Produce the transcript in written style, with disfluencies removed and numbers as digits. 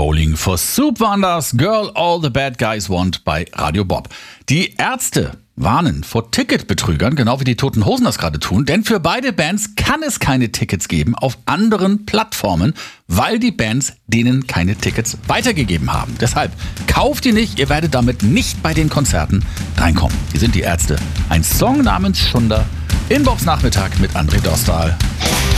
Bowling for Soup waren das. Girl All the Bad Guys Want bei Radio Bob. Die Ärzte warnen vor Ticketbetrügern, genau wie die Toten Hosen das gerade tun, denn für beide Bands kann es keine Tickets geben auf anderen Plattformen, weil die Bands denen keine Tickets weitergegeben haben. Deshalb kauft die nicht, ihr werdet damit nicht bei den Konzerten reinkommen. Hier sind die Ärzte. Ein Song namens Schunder in Bobs Nachmittag mit André Dostal.